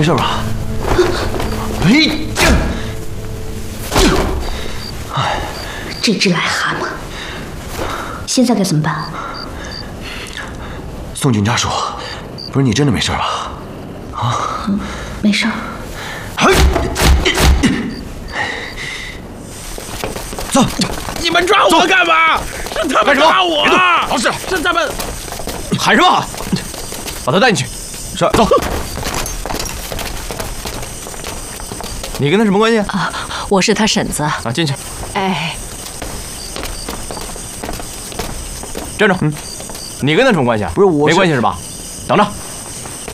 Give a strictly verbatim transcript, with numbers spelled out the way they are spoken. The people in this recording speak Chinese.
事吧？哎， 这只癞蛤蟆，现在该怎么办？ 宋警察叔，不是你真的没事吧？啊， 嗯，没事儿。 走， 你们抓我干嘛？是他们抓我！ 老实， 是他们。 喊什么？把他带进去。是，走。你跟他什么关系啊？我是他婶子。 啊，进去。 哎， 站住！嗯，你跟他什么关系啊？不是我，没关系是吧？等着。